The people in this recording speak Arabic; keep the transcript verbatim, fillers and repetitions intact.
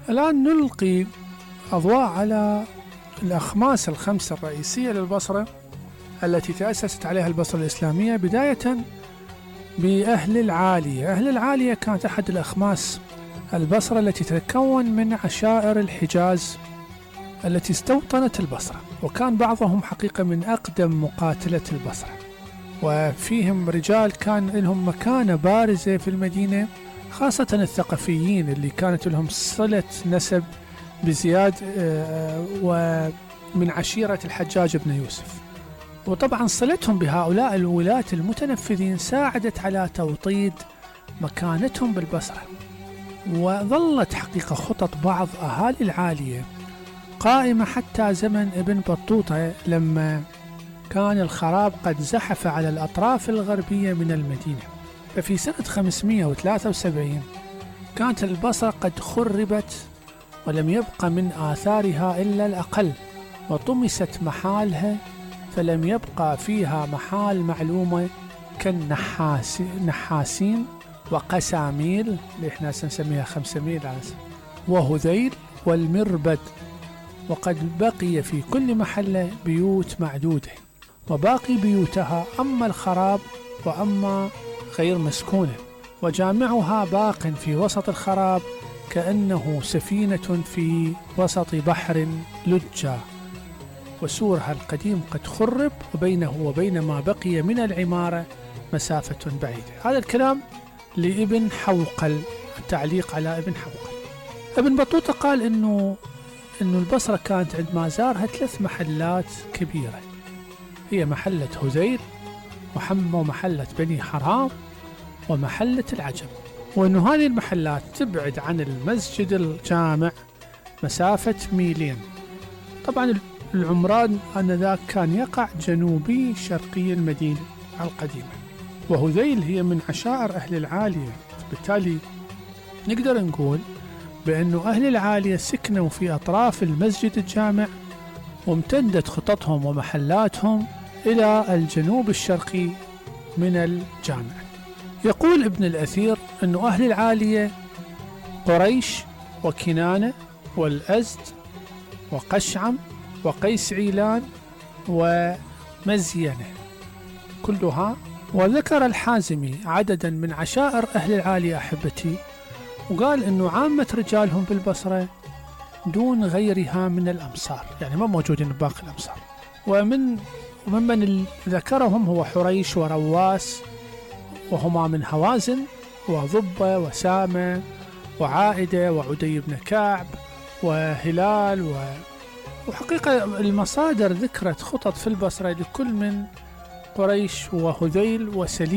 الآن نلقي أضواء على الأخماس الخمسة الرئيسية للبصرة التي تأسست عليها البصرة الإسلامية، بداية بأهل العالية. أهل العالية كانت أحد الأخماس البصرة التي تتكون من عشائر الحجاز التي استوطنت البصرة، وكان بعضهم حقيقة من أقدم مقاتلة البصرة، وفيهم رجال كان لهم مكانة بارزة في المدينة، خاصة الثقفيين اللي كانت لهم صلة نسب بزياد ومن عشيرة الحجاج بن يوسف. وطبعا صلتهم بهؤلاء الولاة المتنفذين ساعدت على توطيد مكانتهم بالبصرة. وظلت حقيقة خطط بعض أهالي العالية قائمة حتى زمن ابن بطوطة، لما كان الخراب قد زحف على الأطراف الغربية من المدينة. ففي سنة خمسمائة وثلاثة وسبعين كانت البصرة قد خربت ولم يبقى من آثارها إلا الأقل، وطمست محالها، فلم يبقى فيها محال معلومة كالنحاسين وقساميل اللي احنا سنسميها خمسميل وهذيل والمربد، وقد بقي في كل محلة بيوت معدودة، وباقي بيوتها أما الخراب وأما غير مسكونة، وجامعها باق في وسط الخراب كأنه سفينة في وسط بحر لجة، وسورها القديم قد خرب، وبينه وبين ما بقي من العمارة مسافة بعيدة. هذا الكلام لابن حوقل، التعليق على ابن حوقل. ابن بطوطة قال إنه إنه البصرة كانت عند ما زارها ثلاث محلات كبيرة، هي محلة هذيل ومحلة بني حرام ومحلة العجم، وإنه هذه المحلات تبعد عن المسجد الجامع مسافة ميلين. طبعا العمران آنذاك كان يقع جنوبي شرقي المدينة القديمة، وهذيل هي من عشائر أهل العالية، بالتالي نقدر نقول بأنه أهل العالية سكنوا في أطراف المسجد الجامع، وامتدت خططهم ومحلاتهم إلى الجنوب الشرقي من الجامع. يقول ابن الأثير أن أهل العالية قريش وكنانة والأزد وقشعم وقيس عيلان ومزينة كلها. وذكر الحازمي عددا من عشائر أهل العالية أحبتي، وقال أنه عامة رجالهم بالبصرة دون غيرها من الأمصار، يعني ما موجودين باقي الأمصار. ومن وممن ذكرهم هو حريش ورواس، وهما من هوازن وضبة وسامة وعائدة وعدي بن كعب وهلال و... وحقيقة المصادر ذكرت خطط في البصرة لكل من قريش وهذيل وسليم